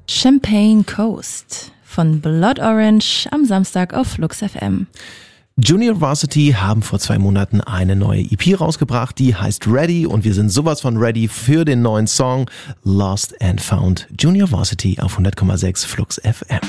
Champagne Coast von Blood Orange am Samstag auf Flux FM. Junior Varsity haben vor 2 Monaten eine neue EP rausgebracht, die heißt Ready und wir sind sowas von ready für den neuen Song Lost and Found. Junior Varsity auf 100,6 Flux FM.